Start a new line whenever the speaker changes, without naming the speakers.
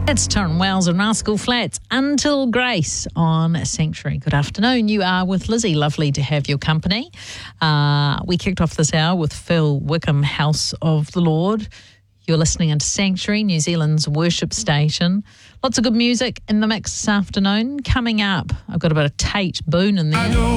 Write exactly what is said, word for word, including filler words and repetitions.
It's Tyrone Wells and Rascal Flats until Grace on Sanctuary. Good afternoon. You are with Lizzie. Lovely to have your company. Uh, we kicked off this hour with Phil Wickham, House of the Lord. You're listening into Sanctuary, New Zealand's worship station. Lots of good music in the mix this afternoon. Coming up, I've got a bit of Tate Boone in there.